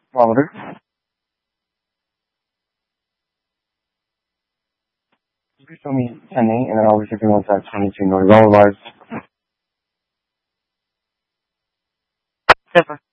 Kilometers. Please tell me 10 and then I'll be shipping on side 22 North Boulevard. Yes, sir.